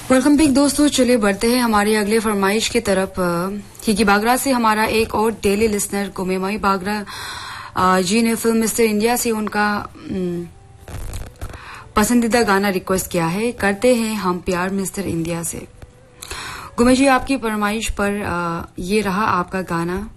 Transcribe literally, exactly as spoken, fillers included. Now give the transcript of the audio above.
Welcome back दोस्तों, चलिए बढ़ते हैं हमारी अगले फरमाइश की तरफ। हिकी बागरा से हमारा एक और डेली लिसनर गुमेमाई बागरा जी ने फिल्म मिस्टर इंडिया से उनका पसंदीदा गाना रिक्वेस्ट किया है। करते हैं हम प्यार मिस्टर इंडिया से। गुमे जी, आपकी फरमाइश पर ये रहा आपका गाना।